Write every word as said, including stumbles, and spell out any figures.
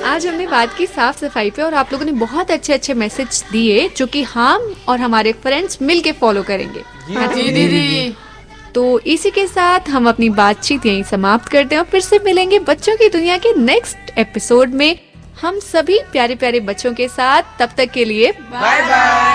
आज हमने बात की साफ सफाई पे और आप लोगों ने बहुत अच्छे अच्छे मैसेज दिए जो कि हम और हमारे फ्रेंड्स मिलके फॉलो करेंगे। जी दीदी। तो इसी के साथ हम अपनी बातचीत यहीं समाप्त करते हैं और फिर से मिलेंगे बच्चों की दुनिया के नेक्स्ट एपिसोड में हम सभी प्यारे प्यारे बच्चों के साथ। तब तक के लिए बाय बाय।